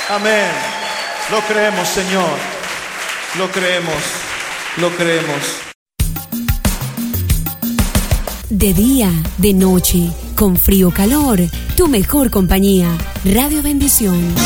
Amén. Lo creemos, Señor. Lo creemos. Lo creemos. De día, de noche, con frío o calor, tu mejor compañía. Radio Bendición.